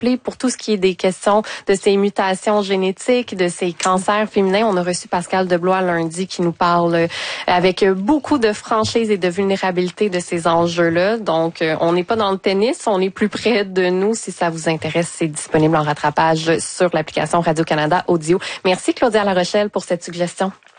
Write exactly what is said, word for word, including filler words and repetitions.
appeler pour tout ce qui est des questions de ces mutations génétiques, de ces cancers féminins. On a reçu Pascal Deblois lundi qui nous parle avec beaucoup de franchise et de vulnérabilité de ces enjeux-là. Donc, on n'est pas dans le tennis, on est plus près de nous. Si ça vous intéresse, c'est disponible en rattrapage sur l'application Radio-Canada Audio. Merci Claudia La Rochelle pour cette suggestion.